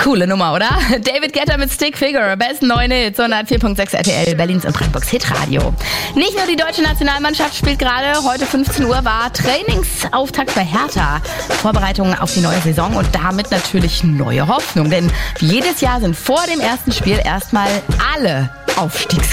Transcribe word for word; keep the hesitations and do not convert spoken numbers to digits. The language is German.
Coole Nummer, oder? David Guetta mit Stick Figure, besten neuen Hits, hundertvier Komma sechs R T L, Berlins und Brandenburgs Hitradio. Nicht nur die deutsche Nationalmannschaft spielt gerade, heute fünfzehn Uhr war Trainingsauftakt bei Hertha. Vorbereitungen auf die neue Saison und damit natürlich neue Hoffnung, denn wie jedes Jahr sind vor dem ersten Spiel erstmal alle Aufstiegs